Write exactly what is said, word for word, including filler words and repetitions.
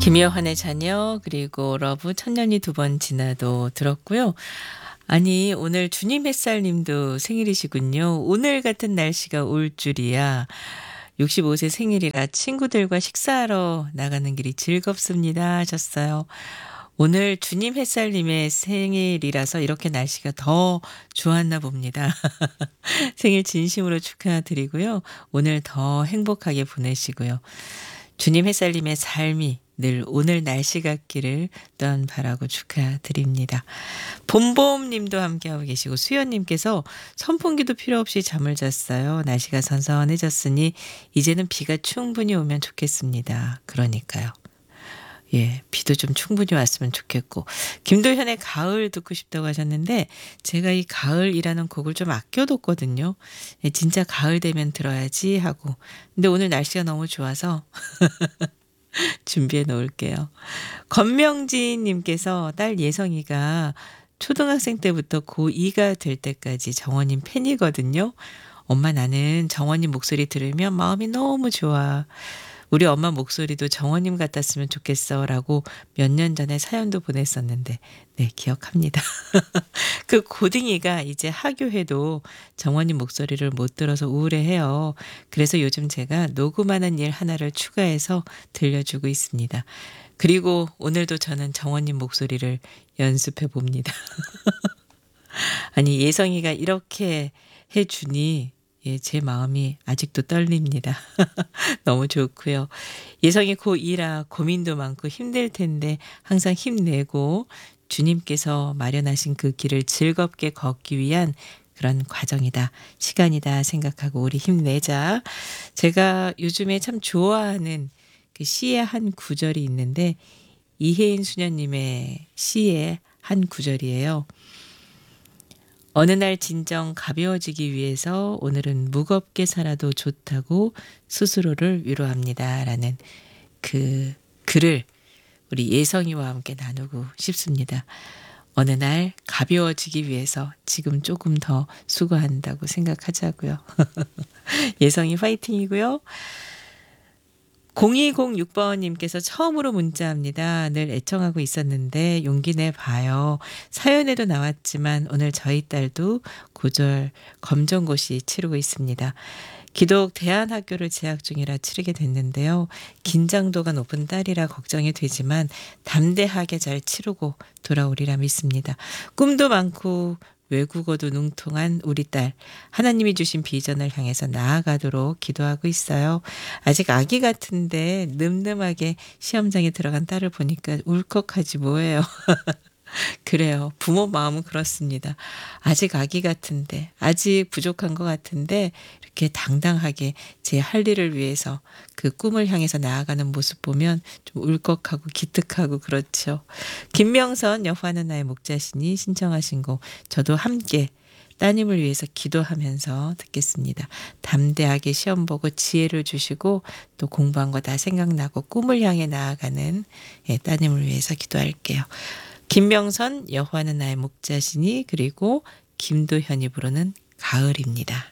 김여환의 자녀 그리고 러브 천년이 두 번 지나도 들었고요. 아니 오늘 주님 햇살 님도 생일이시군요. "오늘 같은 날씨가 올 줄이야. 육십오 세 생일이라 친구들과 식사하러 나가는 길이 즐겁습니다." 하셨어요. 오늘 주님 햇살 님의 생일이라서 이렇게 날씨가 더 좋았나 봅니다. 생일 진심으로 축하드리고요. 오늘 더 행복하게 보내시고요. 주님 햇살 님의 삶이 늘 오늘 날씨 같기를 또한 바라고 축하드립니다. 봄봄 님도 함께하고 계시고 수연 님께서 "선풍기도 필요 없이 잠을 잤어요. 날씨가 선선해졌으니 이제는 비가 충분히 오면 좋겠습니다." 그러니까요. 예, 비도 좀 충분히 왔으면 좋겠고. 김도현의 가을 듣고 싶다고 하셨는데 제가 이 가을이라는 곡을 좀 아껴뒀거든요. 예, 진짜 가을 되면 들어야지 하고. 근데 오늘 날씨가 너무 좋아서 준비해 놓을게요. 권명진 님께서 딸 예성이가 초등학생 때부터 고이가 될 때까지 정원님 팬이거든요. "엄마 나는 정원님 목소리 들으면 마음이 너무 좋아. 우리 엄마 목소리도 정원님 같았으면 좋겠어." 라고 몇 년 전에 사연도 보냈었는데 네, 기억합니다. 그 고딩이가 이제 하교해도 정원님 목소리를 못 들어서 우울해해요. 그래서 요즘 제가 녹음하는 일 하나를 추가해서 들려주고 있습니다. 그리고 오늘도 저는 정원님 목소리를 연습해 봅니다. 아니 예성이가 이렇게 해 주니 예, 제 마음이 아직도 떨립니다. 너무 좋고요. 예성이 고이라 고민도 많고 힘들 텐데 항상 힘내고 주님께서 마련하신 그 길을 즐겁게 걷기 위한 그런 과정이다, 시간이다 생각하고 우리 힘내자. 제가 요즘에 참 좋아하는 그 시의 한 구절이 있는데 이혜인 수녀님의 시의 한 구절이에요. "어느 날 진정 가벼워지기 위해서 오늘은 무겁게 살아도 좋다고 스스로를 위로합니다." 라는 그 글을 우리 예성이와 함께 나누고 싶습니다. 어느 날 가벼워지기 위해서 지금 조금 더 수고한다고 생각하자고요. 예성이 파이팅이고요. 공이공육 번님께서 처음으로 문자합니다. "늘 애청하고 있었는데 용기 내봐요. 사연에도 나왔지만 오늘 저희 딸도 고졸 검정고시 치르고 있습니다. 기독 대안학교를 재학 중이라 치르게 됐는데요. 긴장도가 높은 딸이라 걱정이 되지만 담대하게 잘 치르고 돌아오리라 믿습니다. 꿈도 많고 외국어도 능통한 우리 딸, 하나님이 주신 비전을 향해서 나아가도록 기도하고 있어요. 아직 아기 같은데 늠름하게 시험장에 들어간 딸을 보니까 울컥하지 뭐예요." 그래요. 부모 마음은 그렇습니다. 아직 아기 같은데, 아직 부족한 것 같은데 이렇게 당당하게 제 할 일을 위해서 그 꿈을 향해서 나아가는 모습 보면 좀 울컥하고 기특하고 그렇죠. 김명선 여호와는 나의 목자시니 신청하신 곡 저도 함께 따님을 위해서 기도하면서 듣겠습니다. 담대하게 시험 보고 지혜를 주시고 또 공부한 거 다 생각나고 꿈을 향해 나아가는 예, 따님을 위해서 기도할게요. 김명선 여호와는 나의 목자시니 그리고 김도현이 부르는 가을입니다.